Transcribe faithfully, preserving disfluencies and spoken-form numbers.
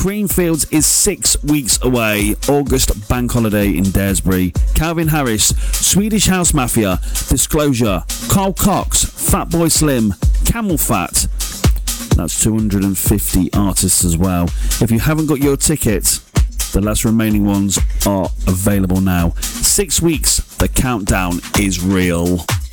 Creamfields is six weeks away. August bank holiday in Daresbury. Calvin Harris, Swedish House Mafia, Disclosure, Carl Cox, Fatboy Slim, Camel Fat. That's two hundred fifty artists as well. If you haven't got your ticket, the last remaining ones are available now. Six weeks, the countdown is real.